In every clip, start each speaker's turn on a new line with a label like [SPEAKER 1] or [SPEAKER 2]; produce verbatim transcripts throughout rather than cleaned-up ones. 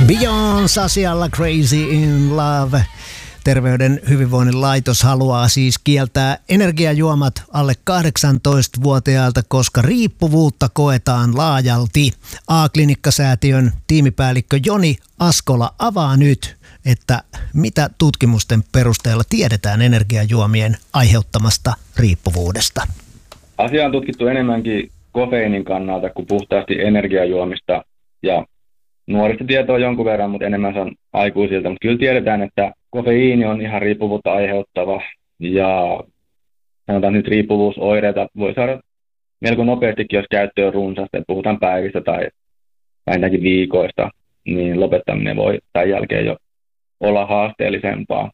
[SPEAKER 1] Beyoncé asialla Crazy in Love. Terveyden hyvinvoinnin laitos haluaa siis kieltää energiajuomat alle kahdeksantoistavuotiailta, koska riippuvuutta koetaan laajalti. A-klinikkasäätiön tiimipäällikkö Joni Askola avaa nyt, että mitä tutkimusten perusteella tiedetään energiajuomien aiheuttamasta riippuvuudesta.
[SPEAKER 2] Asia on tutkittu enemmänkin kofeiinin kannalta kuin puhtaasti energiajuomista, ja nuorista tietoa jonkun verran, mutta enemmän se on aikuisilta. Mutta kyllä tiedetään, että kofeiini on ihan riippuvuutta aiheuttava, ja sanotaan nyt riippuvuusoireita voi saada melko nopeastikin, jos käyttö on runsasta, että puhutaan päivistä tai vähintäänkin viikoista, niin lopettaminen voi tämän jälkeen jo olla haasteellisempaa.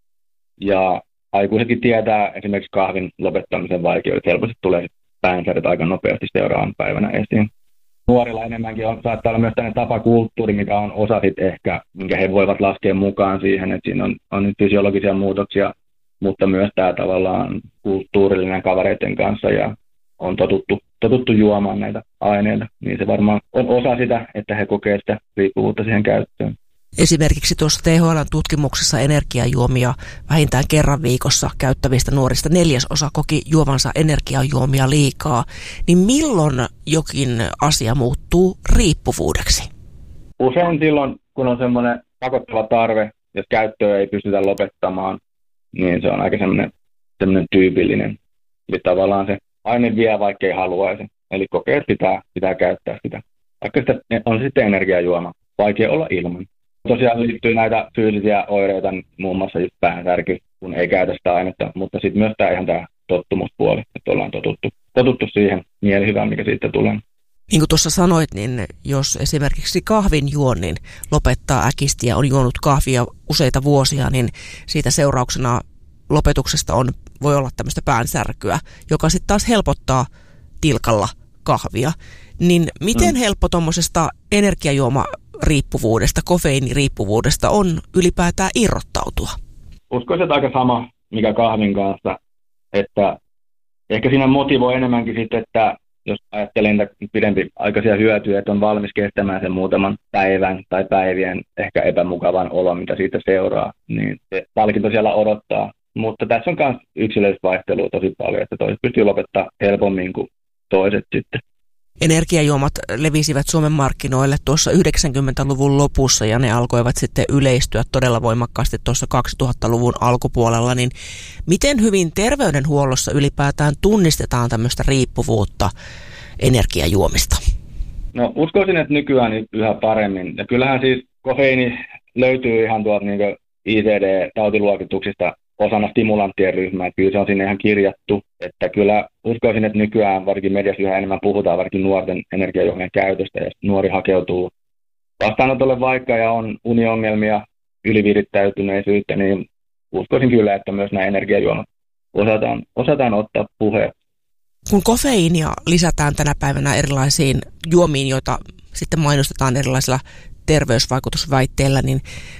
[SPEAKER 2] Ja aikuisetkin tietää esimerkiksi kahvin lopettamisen vaikeudet, helposti tulee päänsärjet aika nopeasti seuraavan päivänä esiin. Nuorilla enemmänkin on, saattaa olla myös tämmöinen tapakulttuuri, mikä on osa sitten ehkä, minkä he voivat laskea mukaan siihen, että siinä on, on nyt fysiologisia muutoksia, mutta myös tämä tavallaan kulttuurillinen kavereiden kanssa ja on totuttu, totuttu juomaan näitä aineita, niin se varmaan on osa sitä, että he kokee sitä riippuvuutta siihen käyttöön.
[SPEAKER 3] Esimerkiksi tuossa T H L:n tutkimuksessa energiajuomia vähintään kerran viikossa käyttävistä nuorista neljäsosa koki juovansa energiajuomia liikaa. Niin milloin jokin asia muuttuu riippuvuudeksi?
[SPEAKER 2] Usein silloin, kun on semmoinen pakottava tarve, jos käyttöä ei pystytä lopettamaan, niin se on aika semmoinen, semmoinen tyypillinen. Eli tavallaan se aine vie, vaikka ei haluaisi. Eli kokee, että pitää, pitää käyttää sitä. Vaikka sitä on sitten energiajuoma, vaikea olla ilman. Tosiaan liittyy näitä fyysisiä oireita, muun muassa just päänsärky, kun ei käytä sitä ainetta, mutta sitten myös tämä ihan tämä tottumuspuoli, että ollaan totuttu, totuttu siihen mielihyvään, mikä siitä tulee.
[SPEAKER 3] Niin kuin tuossa sanoit, niin jos esimerkiksi kahvin juonnin lopettaa äkisti ja on juonut kahvia useita vuosia, niin siitä seurauksena lopetuksesta on, voi olla tämmöistä päänsärkyä, joka sitten taas helpottaa tilkalla kahvia. Niin miten mm. helppo tuommoisesta energiajuoma riippuvuudesta, kofeiiniriippuvuudesta on ylipäätään irrottautua?
[SPEAKER 2] Uskoisin, että aika sama, mikä kahvin kanssa, että ehkä siinä motivoi enemmänkin sitten, että jos ajattelee niitä pidempiaikaisia hyötyjä, että on valmis kestämään sen muutaman päivän tai päivien ehkä epämukavan olon, mitä siitä seuraa, niin se palkinto siellä odottaa. Mutta tässä on myös yksilöllistä vaihtelua tosi paljon, että toiset pystyy lopettaa helpommin kuin toiset sitten.
[SPEAKER 3] Energiajuomat levisivät Suomen markkinoille tuossa yhdeksänkymmentäluvun lopussa ja ne alkoivat sitten yleistyä todella voimakkaasti tuossa kaksituhattaluvun alkupuolella. Niin miten hyvin terveydenhuollossa ylipäätään tunnistetaan tämmöistä riippuvuutta energiajuomista?
[SPEAKER 2] No uskoisin, että nykyään yhä paremmin. Ja kyllähän siis kofeiini löytyy ihan tuolta niin kuin I C D-tautiluokituksista osana stimulanttien ryhmää. Kyllä se on sinne ihan kirjattu. Että kyllä uskoisin, että nykyään varsinkin mediassa yhä enemmän puhutaan varsinkin nuorten energiajuomien käytöstä. Ja nuori hakeutuu vastaanotolle vaikka ja on uniongelmia, ylivirittäytyneisyyttä, niin uskoisin kyllä, että myös nämä energiajuomat osataan, osataan ottaa puheen.
[SPEAKER 3] Kun kofeiinia lisätään tänä päivänä erilaisiin juomiin, joita sitten mainostetaan erilaisilla terveysvaikutusväitteillä, niin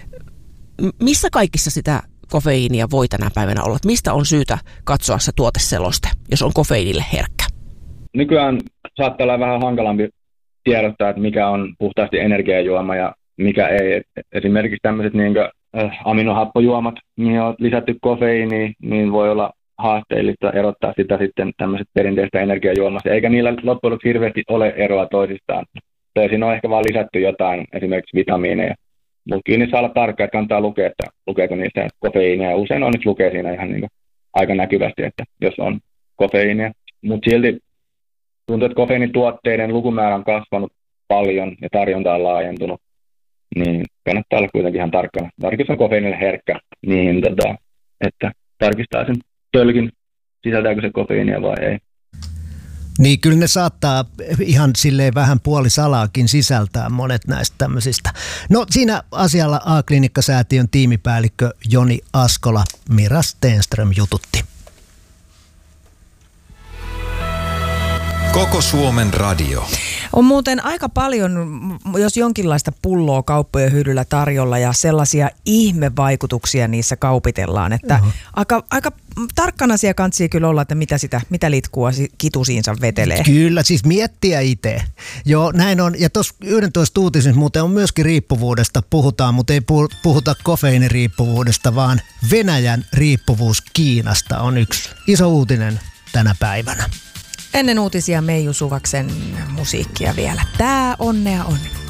[SPEAKER 3] missä kaikissa sitä kofeiinia voi tänä päivänä olla? Mistä on syytä katsoa se tuoteseloste, jos on kofeiinille herkkä? Nykyään
[SPEAKER 2] saattaa olla vähän hankalampi tiedostaa, että mikä on puhtaasti energiajuoma ja mikä ei. Esimerkiksi tämmöiset niin kuin, äh, aminohappojuomat, mihin on lisätty kofeiinia, niin voi olla haasteellista erottaa sitä sitten tämmöiset perinteistä energiajuomasta, eikä niillä loppujen lopuksi hirveästi ole eroa toisistaan. Toisin on ehkä vaan lisätty jotain, esimerkiksi vitamiineja. Mutta kyllä niissä saa olla tarkka, että kannattaa lukea, että lukeeko niistä kofeiinia. Ja usein on nyt lukee siinä ihan niin kuin aika näkyvästi, että jos on kofeiinia. Mutta silti tuntuu, että kofeiinituotteiden lukumäärä on kasvanut paljon ja tarjonta on laajentunut. Niin kannattaa olla kuitenkin ihan tarkkana. Varsinkin on kofeiinille herkkä, niin tota, että tarkistaa sen tölkin, sisältääkö se kofeiinia vai ei.
[SPEAKER 1] Niin kyllä ne saattaa ihan silleen vähän puolisalaakin sisältää monet näistä tämmöisistä. No siinä asialla A-klinikkasäätiön tiimipäällikkö Joni Askola, Mira Stenström jututti.
[SPEAKER 4] Koko Suomen radio.
[SPEAKER 5] On muuten aika paljon, jos jonkinlaista pulloa kauppojen hyllyllä tarjolla ja sellaisia ihmevaikutuksia niissä kaupitellaan, että uh-huh. aika, aika tarkkana siellä kantsii kyllä olla, että mitä, sitä, mitä litkua kitusiinsa vetelee.
[SPEAKER 1] Kyllä, siis miettiä itse. Joo, näin on. Ja tuossa yhdentoista uutisissa muuten on myöskin riippuvuudesta puhutaan, mutta ei puhuta kofeiiniriippuvuudesta, vaan Venäjän riippuvuus Kiinasta on yksi iso uutinen tänä päivänä.
[SPEAKER 5] Ennen uutisia Meiju Suvaksen musiikkia vielä. Tää onnea on.